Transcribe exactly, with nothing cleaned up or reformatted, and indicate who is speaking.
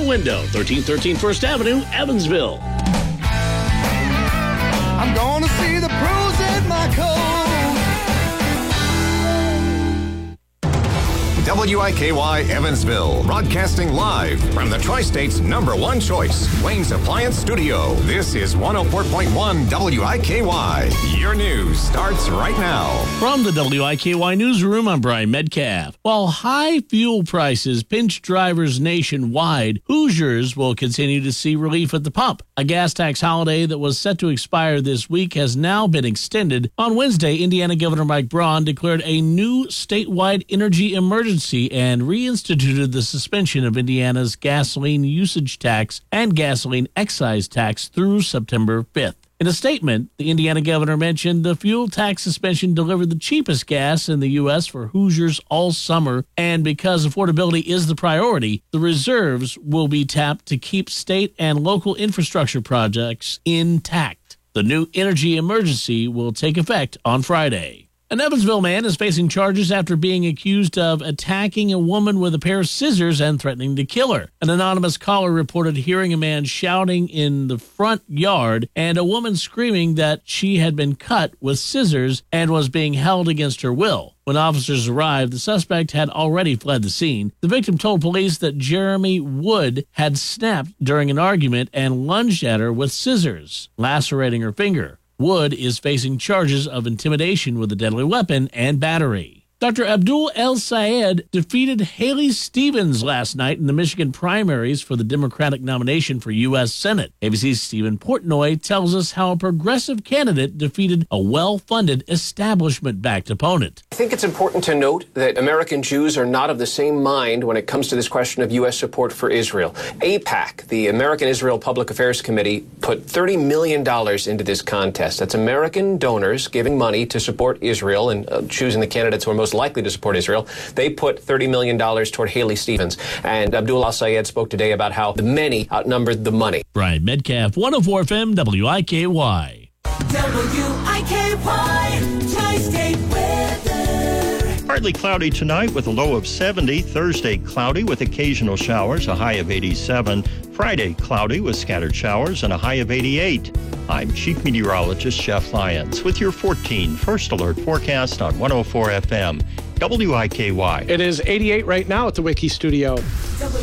Speaker 1: window, thirteen thirteen First Avenue, Evansville.
Speaker 2: I'm gonna see the pros in my coat.
Speaker 3: W I K Y Evansville, broadcasting live from the Tri-State's number one choice, Wayne's Appliance Studio. This is one oh four point one W I K Y. Your news starts right now.
Speaker 1: From the W I K Y Newsroom, I'm Brian Metcalf. While high fuel prices pinch drivers nationwide, Hoosiers will continue to see relief at the pump. A gas tax holiday that was set to expire this week has now been extended. On Wednesday, Indiana Governor Mike Braun declared a new statewide energy emergency and reinstituted the suspension of Indiana's gasoline usage tax and gasoline excise tax through September fifth. In a statement, the Indiana governor mentioned the fuel tax suspension delivered the cheapest gas in the U S for Hoosiers all summer, and because affordability is the priority, the reserves will be tapped to keep state and local infrastructure projects intact. The new energy emergency will take effect on Friday. An Evansville man is facing charges after being accused of attacking a woman with a pair of scissors and threatening to kill her. An anonymous caller reported hearing a man shouting in the front yard and a woman screaming that she had been cut with scissors and was being held against her will. When officers arrived, the suspect had already fled the scene. The victim told police that Jeremy Wood had snapped during an argument and lunged at her with scissors, lacerating her finger. Wood is facing charges of intimidation with a deadly weapon and battery. Doctor Abdul El-Sayed defeated Haley Stevens last night in the Michigan primaries for the Democratic nomination for U S Senate. A B C's Stephen Portnoy tells us how a progressive candidate defeated a well-funded establishment-backed opponent.
Speaker 4: I think it's important to note that American Jews are not of the same mind when it comes to this question of U S support for Israel. AIPAC, the American Israel Public Affairs Committee, put thirty million dollars into this contest. That's American donors giving money to support Israel and uh, choosing the candidates who are most likely to support Israel. They put thirty million dollars toward Haley Stevens. And Abdul El-Sayed spoke today about how the many outnumbered the money.
Speaker 1: Brian Metcalf, one oh four F M, W I K Y.
Speaker 5: W I K Y, Tri-State weather.
Speaker 6: Partly cloudy tonight with a low of seventy. Thursday, cloudy with occasional showers, a high of eighty-seven. Friday, cloudy with scattered showers and a high of eighty-eight. I'm Chief Meteorologist Jeff Lyons with your fourteen First Alert forecast on one oh four F M, W I K Y.
Speaker 7: It is eighty-eight right now at the Wiki Studio.
Speaker 5: W